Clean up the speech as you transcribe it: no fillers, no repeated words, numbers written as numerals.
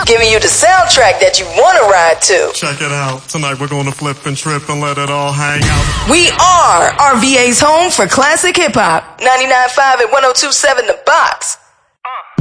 Giving you the soundtrack that you want to ride to. Check it out. Tonight we're going to flip and trip and let it all hang out. We are RVA's home for classic hip hop. 99.5 and 102.7 The Box.